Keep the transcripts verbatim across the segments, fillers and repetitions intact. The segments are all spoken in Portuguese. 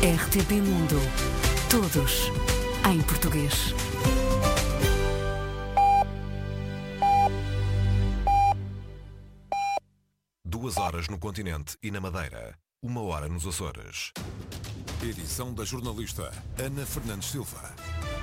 R T P Mundo. Todos em português. Duas horas no continente e na Madeira. Uma hora nos Açores. Edição da jornalista Ana Fernandes Silva.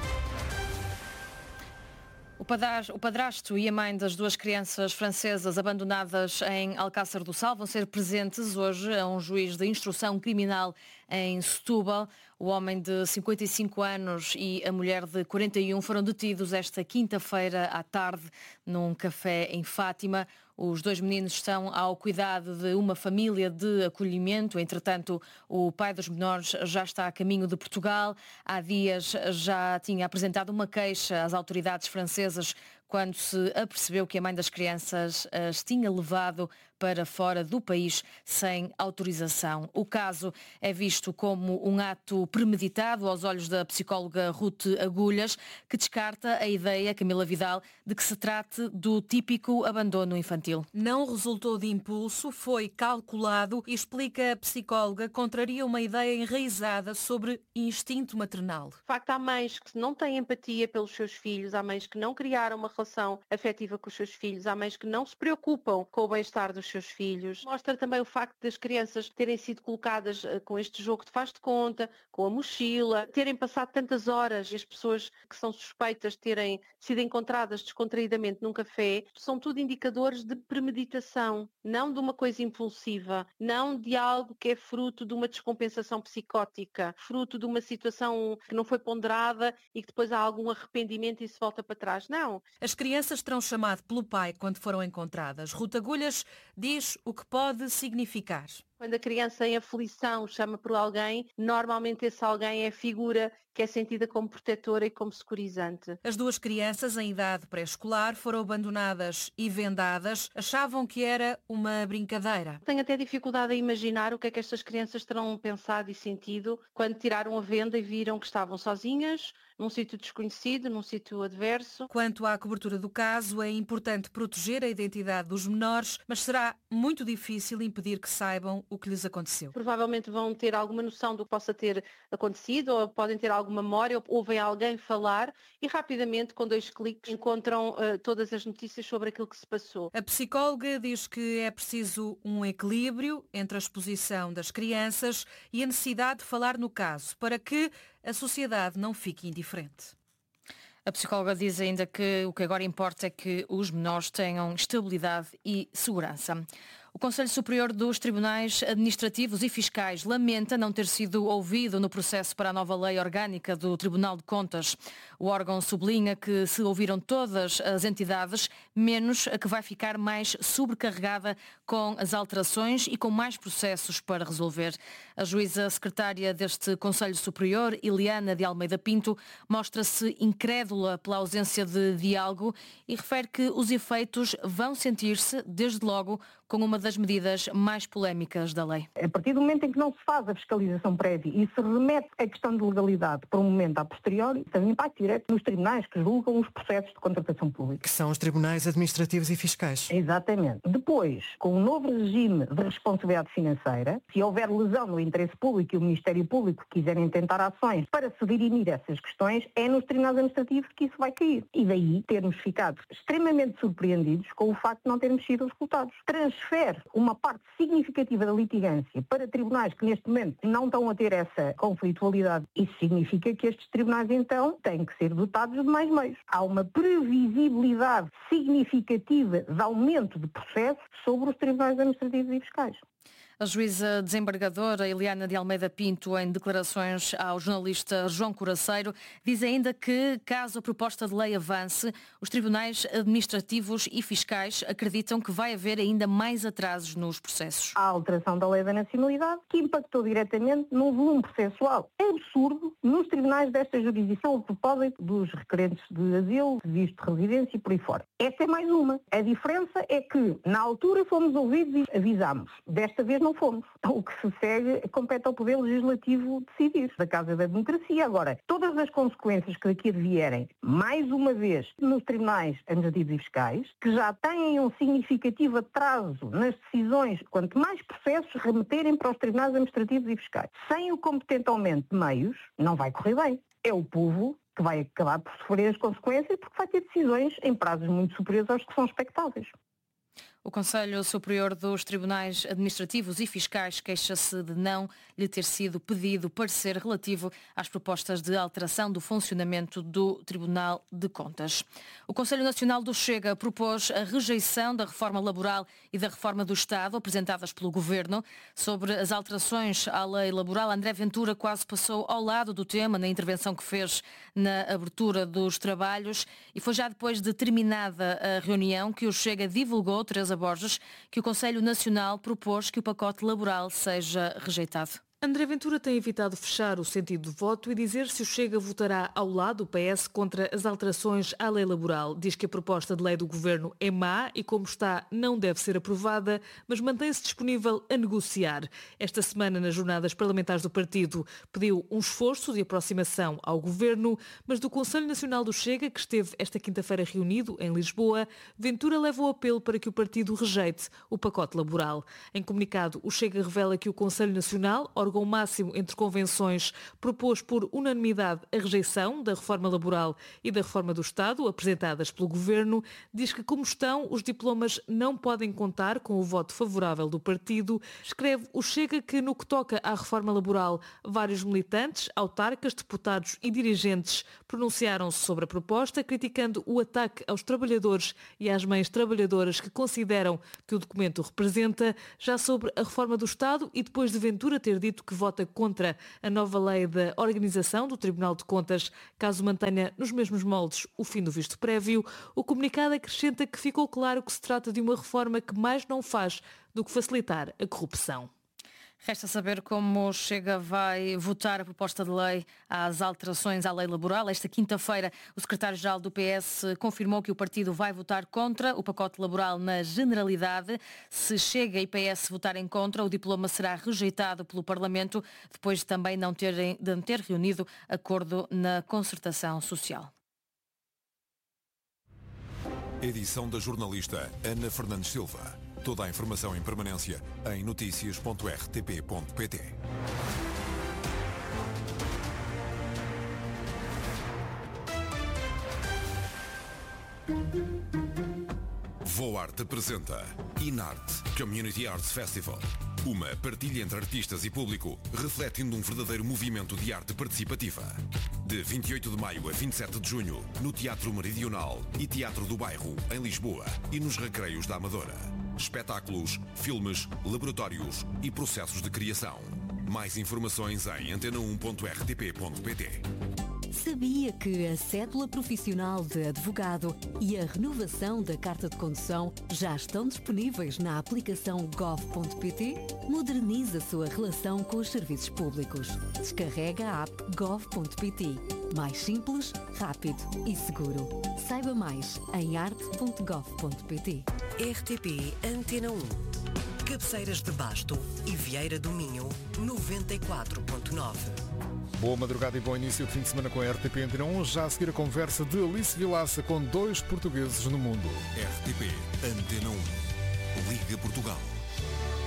O padrasto, o padrasto e a mãe das duas crianças francesas abandonadas em Alcácer do Sal vão ser presentes hoje a um juiz de instrução criminal em Setúbal. O homem de cinquenta e cinco anos e a mulher de quarenta e um foram detidos esta quinta-feira à tarde num café em Fátima. Os dois meninos estão ao cuidado de uma família de acolhimento. Entretanto, o pai dos menores já está a caminho de Portugal. Há dias já tinha apresentado uma queixa às autoridades francesas quando se apercebeu que a mãe das crianças as tinha levado para fora do país sem autorização. O caso é visto como um ato premeditado aos olhos da psicóloga Ruth Agulhas, que descarta a ideia, Camila Vidal, de que se trate do típico abandono infantil. Não resultou de impulso, foi calculado e, explica a psicóloga, contraria uma ideia enraizada sobre instinto maternal. De facto, há mães que não têm empatia pelos seus filhos, há mães que não criaram uma relação afetiva com os seus filhos, há mães que não se preocupam com o bem-estar dos seus filhos. Mostra também o facto das crianças terem sido colocadas uh, com este jogo de faz de conta, com a mochila, terem passado tantas horas e as pessoas que são suspeitas terem sido encontradas descontraídamente num café, são tudo indicadores de premeditação, não de uma coisa impulsiva, não de algo que é fruto de uma descompensação psicótica, fruto de uma situação que não foi ponderada e que depois há algum arrependimento e se volta para trás. Não. As crianças terão chamado pelo pai quando foram encontradas. Ruth Agulhas diz o que pode significar. Quando a criança em aflição chama por alguém, normalmente esse alguém é a figura que é sentida como protetora e como securizante. As duas crianças em idade pré-escolar foram abandonadas e vendadas. Achavam que era uma brincadeira. Tenho até dificuldade a imaginar o que é que estas crianças terão pensado e sentido quando tiraram a venda e viram que estavam sozinhas, num sítio desconhecido, num sítio adverso. Quanto à cobertura do caso, é importante proteger a identidade dos menores, mas será muito difícil impedir que saibam o que lhes aconteceu. Provavelmente vão ter alguma noção do que possa ter acontecido, ou podem ter alguma memória, ou ouvem alguém falar e rapidamente, com dois cliques, encontram uh, todas as notícias sobre aquilo que se passou. A psicóloga diz que é preciso um equilíbrio entre a exposição das crianças e a necessidade de falar no caso, para que a sociedade não fique indiferente. A psicóloga diz ainda que o que agora importa é que os menores tenham estabilidade e segurança. O Conselho Superior dos Tribunais Administrativos e Fiscais lamenta não ter sido ouvido no processo para a nova lei orgânica do Tribunal de Contas. O órgão sublinha que se ouviram todas as entidades, menos a que vai ficar mais sobrecarregada com as alterações e com mais processos para resolver. A juíza secretária deste Conselho Superior, Eliana de Almeida Pinto, mostra-se incrédula pela ausência de diálogo e refere que os efeitos vão sentir-se, desde logo, com uma das medidas mais polémicas da lei. A partir do momento em que não se faz a fiscalização prévia e se remete a questão de legalidade para um momento a posteriori, tem um impacto direto nos tribunais que julgam os processos de contratação pública. Que são os tribunais administrativos e fiscais. Exatamente. Depois, com o novo regime de responsabilidade financeira, se houver lesão no interesse público e o Ministério Público quiserem tentar ações para se dirimir essas questões, é nos tribunais administrativos que isso vai cair. E daí termos ficado extremamente surpreendidos com o facto de não termos sido escutados. Transfere uma parte significativa da litigância para tribunais que neste momento não estão a ter essa conflitualidade. Isso significa que estes tribunais então têm que ser dotados de mais meios. Há uma previsibilidade significativa de aumento de processos sobre os tribunais administrativos e fiscais. A juíza desembargadora Eliana de Almeida Pinto, em declarações ao jornalista João Coraceiro, diz ainda que, caso a proposta de lei avance, os tribunais administrativos e fiscais acreditam que vai haver ainda mais atrasos nos processos. A alteração da lei da nacionalidade, que impactou diretamente no volume processual absurdo nos tribunais desta jurisdição a propósito dos requerentes de asilo, visto de residência e por aí fora. Esta é mais uma. A diferença é que, na altura, fomos ouvidos e avisámos. Desta vez não não fomos. O que se segue compete ao Poder Legislativo decidir, da Casa da Democracia. Agora, todas as consequências que daqui vierem, mais uma vez, nos tribunais administrativos e fiscais, que já têm um significativo atraso nas decisões, quanto mais processos remeterem para os tribunais administrativos e fiscais, sem o competente aumento de meios, não vai correr bem. É o povo que vai acabar por sofrer as consequências porque vai ter decisões em prazos muito superiores aos que são expectáveis. O Conselho Superior dos Tribunais Administrativos e Fiscais queixa-se de não lhe ter sido pedido parecer relativo às propostas de alteração do funcionamento do Tribunal de Contas. O Conselho Nacional do Chega propôs a rejeição da reforma laboral e da reforma do Estado apresentadas pelo Governo. Sobre as alterações à lei laboral, André Ventura quase passou ao lado do tema na intervenção que fez na abertura dos trabalhos e foi já depois de terminada a reunião que o Chega divulgou, Teresa Borges, que o Conselho Nacional propôs que o pacote laboral seja rejeitado. André Ventura tem evitado fechar o sentido do voto e dizer se o Chega votará ao lado do P S contra as alterações à lei laboral. Diz que a proposta de lei do Governo é má e, como está, não deve ser aprovada, mas mantém-se disponível a negociar. Esta semana, nas jornadas parlamentares do partido, pediu um esforço de aproximação ao Governo, mas do Conselho Nacional do Chega, que esteve esta quinta-feira reunido em Lisboa, Ventura leva o apelo para que o partido rejeite o pacote laboral. Em comunicado, o Chega revela que o Conselho Nacional, órgão máximo entre convenções, propôs por unanimidade a rejeição da reforma laboral e da reforma do Estado, apresentadas pelo Governo. Diz que, como estão, os diplomas não podem contar com o voto favorável do partido. Escreve o Chega que, no que toca à reforma laboral, vários militantes, autarcas, deputados e dirigentes pronunciaram-se sobre a proposta, criticando o ataque aos trabalhadores e às mães trabalhadoras que consideram que o documento representa. Já sobre a reforma do Estado, e depois de Ventura ter dito que vota contra a nova lei da organização do Tribunal de Contas, caso mantenha nos mesmos moldes o fim do visto prévio, o comunicado acrescenta que ficou claro que se trata de uma reforma que mais não faz do que facilitar a corrupção. Resta saber como Chega vai votar a proposta de lei às alterações à lei laboral. Esta quinta-feira, o secretário-geral do P S confirmou que o partido vai votar contra o pacote laboral na generalidade. Se Chega e P S votarem contra, o diploma será rejeitado pelo Parlamento, depois de também não terem, de não ter reunido acordo na concertação social. Edição da jornalista Ana Fernandes Silva. Toda a informação em permanência em notícias ponto r t p ponto p t. Voarte apresenta Inarte Community Arts Festival. Uma partilha entre artistas e público, refletindo um verdadeiro movimento de arte participativa. De vinte e oito de maio a vinte e sete de junho, no Teatro Meridional e Teatro do Bairro, em Lisboa, e nos Recreios da Amadora. Espetáculos, filmes, laboratórios e processos de criação. Mais informações em antena um ponto r t p ponto p t. Sabia que a cédula profissional de advogado e a renovação da carta de condução já estão disponíveis na aplicação gov ponto p t? Modernize a sua relação com os serviços públicos. Descarrega a app gov ponto p t. Mais simples, rápido e seguro. Saiba mais em arte ponto gov ponto p t. R T P Antena um. Cabeceiras de Basto e Vieira do Minho, noventa e quatro ponto nove. Boa madrugada e bom início de fim de semana com a R T P Antena um. Já a seguir a conversa de Alice Vilaça com dois portugueses no mundo. R T P Antena um. Liga Portugal.